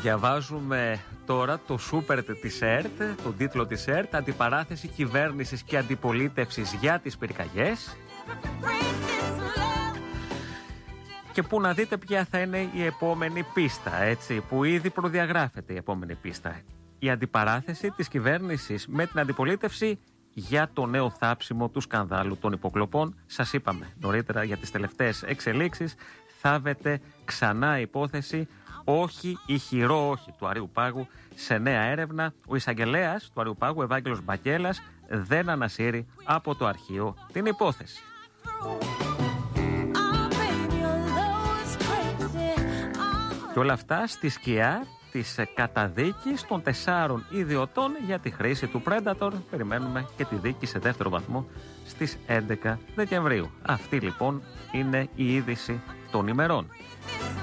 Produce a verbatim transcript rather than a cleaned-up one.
Διαβάζουμε τώρα το σούπερ της ΕΡΤ, τον τίτλο της ΕΡΤ, αντιπαράθεση κυβέρνησης και αντιπολίτευσης για τις πυρκαγιές. Και που να δείτε ποια θα είναι η επόμενη πίστα, έτσι, που ήδη προδιαγράφεται η επόμενη πίστα. Η αντιπαράθεση της κυβέρνησης με την αντιπολίτευση για το νέο θάψιμο του σκανδάλου των υποκλοπών. Σας είπαμε νωρίτερα για τις τελευταίες εξελίξεις. Θάβεται ξανά υπόθεση όχι, ηχηρό όχι του Αριουπάγου σε νέα έρευνα. Ο εισαγγελέας του Αριουπάγου, Ευάγγελος Μπακέλας, δεν ανασύρει από το αρχείο την υπόθεση. Και όλα αυτά στη σκιά της καταδίκης των τεσσάρων ιδιωτών για τη χρήση του Predator. Περιμένουμε και τη δίκη σε δεύτερο βαθμό στις έντεκα Δεκεμβρίου. Αυτή λοιπόν είναι η είδηση των ημερών.